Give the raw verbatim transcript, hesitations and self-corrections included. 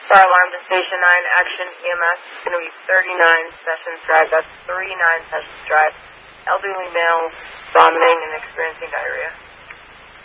Fire alarm to Station nine, Action E M S. It's going to be thirty-nine Sessions Drive. That's thirty-nine Sessions Drive. Elderly male vomiting and experiencing diarrhea.